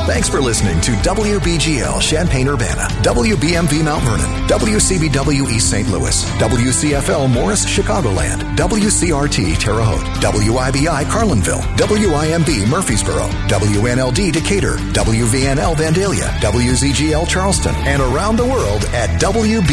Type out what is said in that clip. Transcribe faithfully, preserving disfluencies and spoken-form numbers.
Thanks for listening to W B G L Champaign-Urbana, W B M V Mount Vernon, W C B W East Saint Louis, W C F L Morris Chicagoland, W C R T Terre Haute, W I B I Carlinville, W I M B Murfreesboro, W N L D Decatur, W V N L Vandalia, W Z G L Charleston, and around the world at W B